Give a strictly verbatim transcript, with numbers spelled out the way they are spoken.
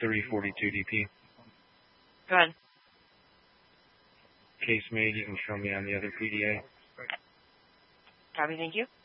three forty-two D P. Go ahead. Case made. You can show me on the other P D A. Copy, thank you.